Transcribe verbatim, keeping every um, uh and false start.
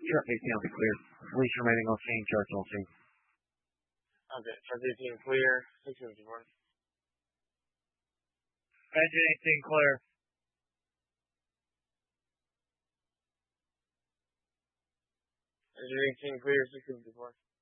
Truck eighteen will be clear. Police remaining on scene, charge on scene. Okay, truck eighteen clear, six fifty-four. Engine eighteen clear. Engine eighteen clear, six fifty-four.